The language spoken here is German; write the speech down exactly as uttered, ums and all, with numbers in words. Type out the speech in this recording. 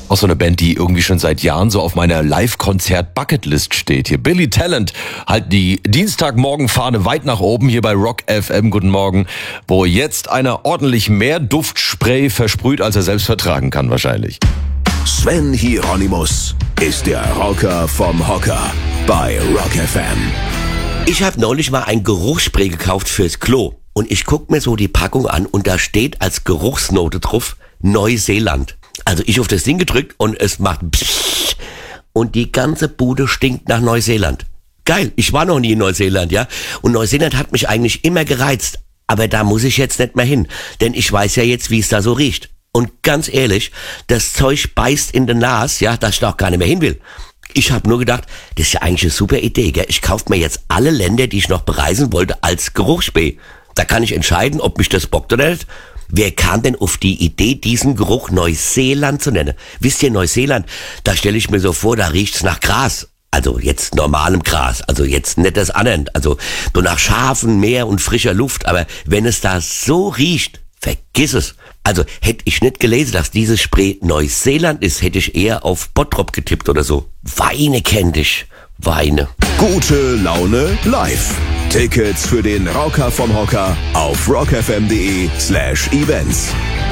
Auch so eine Band, die irgendwie schon seit Jahren so auf meiner Live-Konzert-Bucketlist steht. Hier Billy Talent, halt die Dienstagmorgen-Fahne weit nach oben hier bei Rock F M. Guten Morgen, wo jetzt einer ordentlich mehr Duftspray versprüht, als er selbst vertragen kann wahrscheinlich. Sven Hieronymus ist der Rocker vom Hocker bei Rock F M. Ich habe neulich mal ein Geruchsspray gekauft fürs Klo. Und ich guck mir so die Packung an und da steht als Geruchsnote drauf Neuseeland. Also ich auf das Ding gedrückt und es macht pssst und die ganze Bude stinkt nach Neuseeland. Geil, ich war noch nie in Neuseeland, ja. Und Neuseeland hat mich eigentlich immer gereizt. Aber da muss ich jetzt nicht mehr hin, denn ich weiß ja jetzt, wie es da so riecht. Und ganz ehrlich, das Zeug beißt in den Nas, ja, dass ich da auch gar nicht mehr hin will. Ich habe nur gedacht, das ist ja eigentlich eine super Idee, gell. Ich kaufe mir jetzt alle Länder, die ich noch bereisen wollte, als Geruchsspray. Da kann ich entscheiden, ob mich das bockt oder nicht. Wer kam denn auf die Idee, diesen Geruch Neuseeland zu nennen? Wisst ihr, Neuseeland, da stelle ich mir so vor, da riecht's nach Gras. Also jetzt normalem Gras, also jetzt nicht das andere, also nur nach Schafen, Meer und frischer Luft. Aber wenn es da so riecht, vergiss es. Also hätte ich nicht gelesen, dass dieses Spray Neuseeland ist, hätte ich eher auf Bottrop getippt oder so. Weine kenn dich, Weine. Gute Laune live. Tickets für den Rocker vom Hocker auf rockfm.de slash events.